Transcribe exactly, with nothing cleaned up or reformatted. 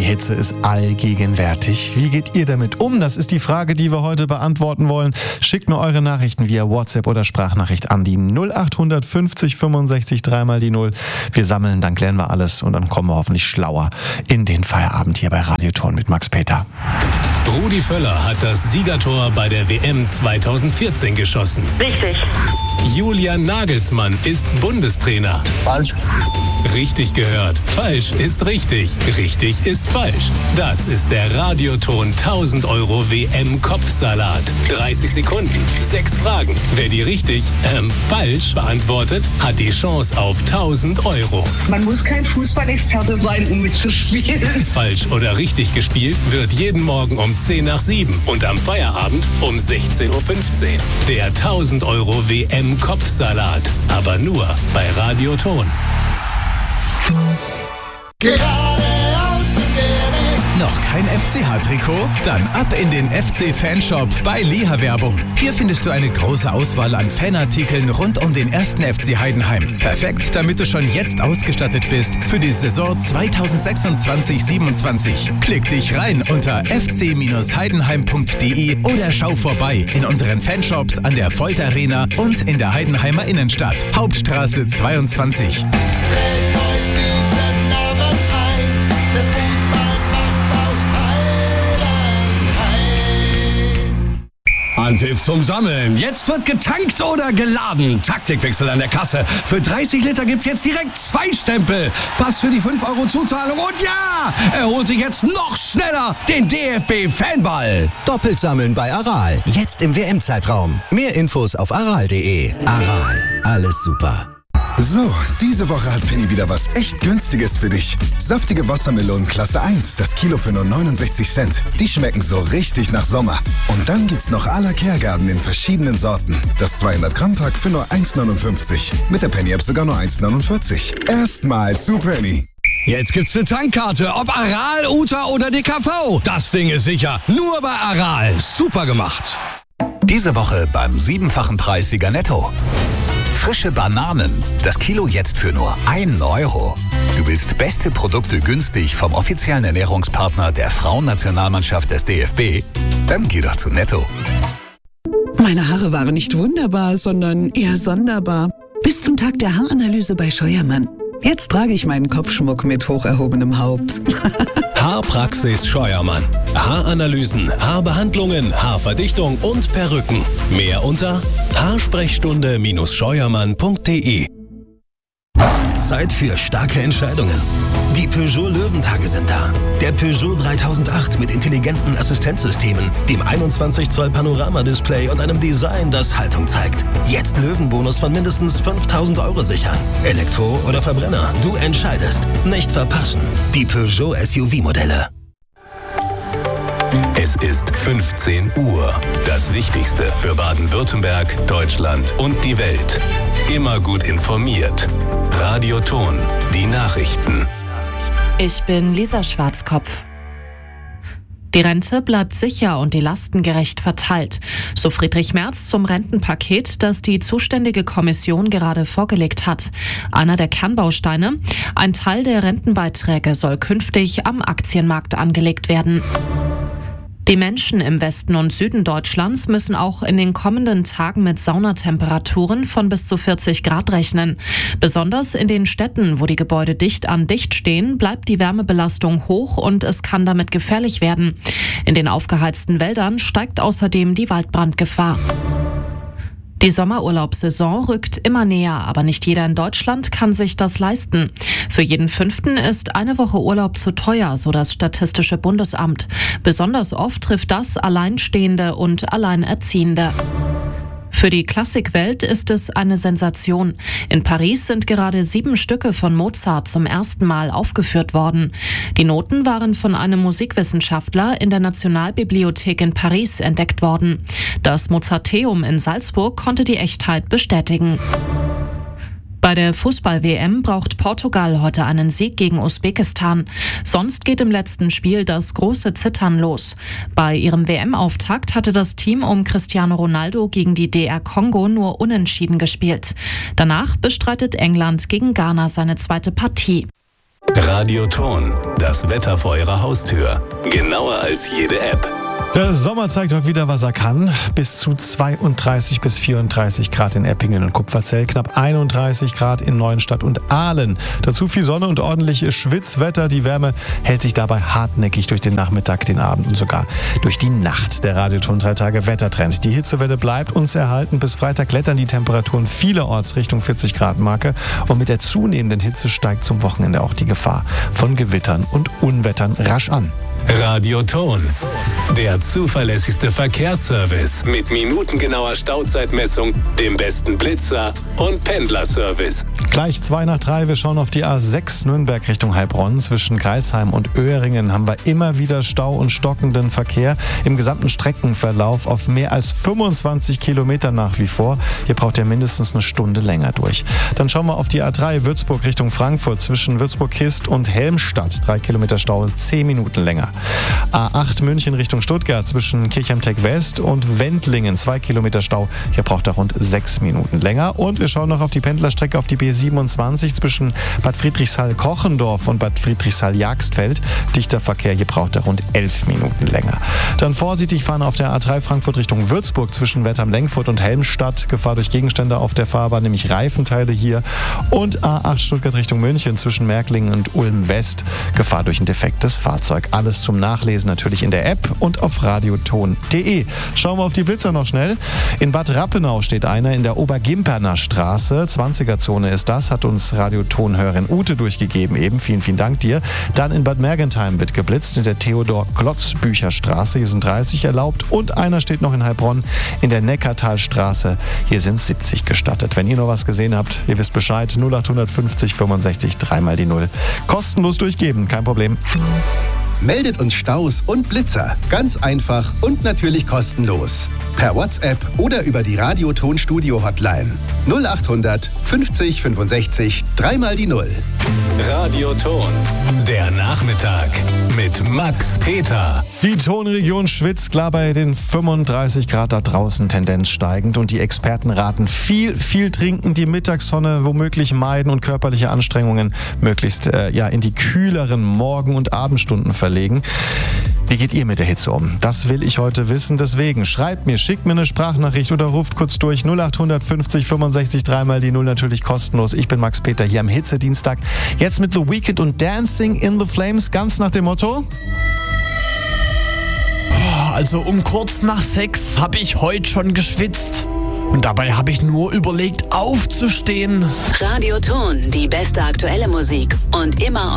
Hitze ist allgegenwärtig. Wie geht ihr damit um? Das ist die Frage, die wir heute beantworten wollen. Schickt mir eure Nachrichten via WhatsApp oder Sprachnachricht an die null acht fünfzig fünfundsechzig dreimal die null. Wir sammeln, dann klären wir alles und dann kommen wir hoffentlich schlauer in den Feierabend hier bei Radioton mit Max Peter. Rudi Völler hat das Siegertor bei der W M zweitausendvierzehn geschossen. Richtig. Julian Nagelsmann ist Bundestrainer. Falsch. Richtig gehört. Falsch ist richtig. Richtig ist falsch. Das ist der Radioton tausend Euro W M-Kopfsalat. dreißig Sekunden, sechs Fragen. Wer die richtig, ähm, falsch beantwortet, hat die Chance auf tausend Euro. Man muss kein Fußballexperte sein, um mitzuspielen. Falsch oder richtig gespielt wird jeden Morgen um zehn nach sieben und am Feierabend um sechzehn Uhr fünfzehn. Der tausend Euro W M-Kopfsalat. Aber nur bei Radioton. Geradeaus und direkt. Noch kein F C H-Trikot? Dann ab in den F C-Fanshop bei Liha Werbung. Hier findest du eine große Auswahl an Fanartikeln rund um den ersten F C Heidenheim. Perfekt, damit du schon jetzt ausgestattet bist für die Saison zweitausendsechsundzwanzig siebenundzwanzig. Klick dich rein unter f c heidenheim punkt d e oder schau vorbei in unseren Fanshops an der Volt Arena und in der Heidenheimer Innenstadt. Hauptstraße zweiundzwanzig. Anpfiff zum Sammeln. Jetzt wird getankt oder geladen. Taktikwechsel an der Kasse. Für dreißig Liter gibt's jetzt direkt zwei Stempel. Pass für die fünf Euro Zuzahlung. Und ja, er holt sich jetzt noch schneller den D F B-Fanball. Doppelt sammeln bei Aral. Jetzt im W M-Zeitraum. Mehr Infos auf aral punkt de. Aral. Alles super. So, diese Woche hat Penny wieder was echt Günstiges für dich. Saftige Wassermelonen Klasse eins, das Kilo für nur neunundsechzig Cent. Die schmecken so richtig nach Sommer. Und dann gibt's noch à la Kehrgarten in verschiedenen Sorten. Das zweihundert Gramm Pack für nur eins neunundfünfzig. Mit der Penny App sogar nur eins neunundvierzig. Erstmal zu Penny. Jetzt gibt's eine Tankkarte, ob Aral, Uta oder D K V. Das Ding ist sicher. Nur bei Aral. Super gemacht. Diese Woche beim siebenfachen Preissieger Netto. Frische Bananen. Das Kilo jetzt für nur ein Euro. Du willst beste Produkte günstig vom offiziellen Ernährungspartner der Frauennationalmannschaft des D F B? Dann geh doch zu Netto. Meine Haare waren nicht wunderbar, sondern eher sonderbar. Bis zum Tag der Haaranalyse bei Scheuermann. Jetzt trage ich meinen Kopfschmuck mit hoch erhobenem Haupt. Haarpraxis Scheuermann. Haaranalysen, Haarbehandlungen, Haarverdichtung und Perücken. Mehr unter haarsprechstunde scheuermann punkt de. Zeit für starke Entscheidungen. Die Peugeot Löwentage sind da. Der Peugeot dreitausendacht mit intelligenten Assistenzsystemen, dem einundzwanzig Zoll Panoramadisplay und einem Design, das Haltung zeigt. Jetzt Löwenbonus von mindestens fünftausend Euro sichern. Elektro oder Verbrenner, du entscheidest. Nicht verpassen. Die Peugeot S U V-Modelle. Es ist fünfzehn Uhr. Das Wichtigste für Baden-Württemberg, Deutschland und die Welt. Immer gut informiert. Radioton. Die Nachrichten. Ich bin Lisa Schwarzkopf. Die Rente bleibt sicher und die Lasten gerecht verteilt. So Friedrich Merz zum Rentenpaket, das die zuständige Kommission gerade vorgelegt hat. Einer der Kernbausteine: ein Teil der Rentenbeiträge soll künftig am Aktienmarkt angelegt werden. Die Menschen im Westen und Süden Deutschlands müssen auch in den kommenden Tagen mit Saunatemperaturen von bis zu vierzig Grad rechnen. Besonders in den Städten, wo die Gebäude dicht an dicht stehen, bleibt die Wärmebelastung hoch und es kann damit gefährlich werden. In den aufgeheizten Wäldern steigt außerdem die Waldbrandgefahr. Die Sommerurlaubssaison rückt immer näher, aber nicht jeder in Deutschland kann sich das leisten. Für jeden Fünften ist eine Woche Urlaub zu teuer, so das Statistische Bundesamt. Besonders oft trifft das Alleinstehende und Alleinerziehende. Für die Klassikwelt ist es eine Sensation. In Paris sind gerade sieben Stücke von Mozart zum ersten Mal aufgeführt worden. Die Noten waren von einem Musikwissenschaftler in der Nationalbibliothek in Paris entdeckt worden. Das Mozarteum in Salzburg konnte die Echtheit bestätigen. Bei der Fußball-W M braucht Portugal heute einen Sieg gegen Usbekistan. Sonst geht im letzten Spiel das große Zittern los. Bei ihrem W M-Auftakt hatte das Team um Cristiano Ronaldo gegen die D R Kongo nur unentschieden gespielt. Danach bestreitet England gegen Ghana seine zweite Partie. Radioton, das Wetter vor Ihrer Haustür. Genauer als jede App. Der Sommer zeigt heute wieder, was er kann. Bis zu zweiunddreißig bis vierunddreißig Grad in Eppingen und Kupferzell, knapp einunddreißig Grad in Neuenstadt und Aalen. Dazu viel Sonne und ordentliches Schwitzwetter. Die Wärme hält sich dabei hartnäckig durch den Nachmittag, den Abend und sogar durch die Nacht. Der Radioton drei Tage Wettertrend. Die Hitzewelle bleibt uns erhalten. Bis Freitag klettern die Temperaturen vielerorts Richtung vierzig Grad Marke. Und mit der zunehmenden Hitze steigt zum Wochenende auch die Gefahr von Gewittern und Unwettern rasch an. Radioton, der zuverlässigste Verkehrsservice mit minutengenauer Stauzeitmessung, dem besten Blitzer und Pendlerservice. Gleich zwei nach drei, wir schauen auf die A sechs Nürnberg Richtung Heilbronn. Zwischen Greilsheim und Öhringen haben wir immer wieder Stau und stockenden Verkehr im gesamten Streckenverlauf auf mehr als fünfundzwanzig Kilometer nach wie vor. Hier braucht ihr mindestens eine Stunde länger durch. Dann schauen wir auf die A drei Würzburg Richtung Frankfurt. Zwischen Würzburg-Kist und Helmstadt drei Kilometer Stau, zehn Minuten länger. A acht München Richtung Stuttgart zwischen Kirchheim-Tech West und Wendlingen, zwei Kilometer Stau. Hier braucht er rund sechs Minuten länger. Und wir schauen noch auf die Pendlerstrecke auf die B siebenundzwanzig zwischen Bad Friedrichshall-Kochendorf und Bad Friedrichshall-Jagstfeld. Dichter Verkehr, hier braucht er rund elf Minuten länger. Dann vorsichtig fahren auf der A drei Frankfurt Richtung Würzburg zwischen Wertheim-Lenkfurt und Helmstadt. Gefahr durch Gegenstände auf der Fahrbahn, nämlich Reifenteile hier. Und A acht Stuttgart Richtung München zwischen Märklingen und Ulm West. Gefahr durch ein defektes Fahrzeug. Alles zum Nachlesen natürlich in der App und auf radioton punkt de. Schauen wir auf die Blitzer noch schnell. In Bad Rappenau steht einer in der Obergimperner Straße. zwanziger-Zone ist das, hat uns Radioton-Hörerin Ute durchgegeben eben. Vielen, vielen Dank dir. Dann in Bad Mergentheim wird geblitzt in der Theodor-Klotz-Bücher-Straße. Hier sind dreißig erlaubt. Und einer steht noch in Heilbronn in der Neckartalstraße. Hier sind siebzig gestattet. Wenn ihr noch was gesehen habt, ihr wisst Bescheid. null acht fünfzig fünfundsechzig, dreimal die Null. Kostenlos durchgeben, kein Problem. Meldet uns Staus und Blitzer. Ganz einfach und natürlich kostenlos. Per WhatsApp oder über die Radioton-Studio-Hotline. null acht fünfzig fünfundsechzig, dreimal die Null. Radioton, der Nachmittag mit Max Peter. Die Tonregion schwitzt klar bei den fünfunddreißig Grad da draußen, Tendenz steigend. Und die Experten raten viel, viel trinken, die Mittagssonne womöglich meiden und körperliche Anstrengungen möglichst äh, ja, in die kühleren Morgen- und Abendstunden verlegen. Wie geht ihr mit der Hitze um? Das will ich heute wissen. Deswegen schreibt mir, schickt mir eine Sprachnachricht oder ruft kurz durch. null acht fünfzig fünfundsechzig, dreimal die Null, natürlich kostenlos. Ich bin Max Peter hier am Hitzedienstag. Jetzt mit The Weeknd und Dancing in the Flames, ganz nach dem Motto: Also um kurz nach sechs habe ich heute schon geschwitzt. Und dabei habe ich nur überlegt, aufzustehen. Radioton, die beste aktuelle Musik und immer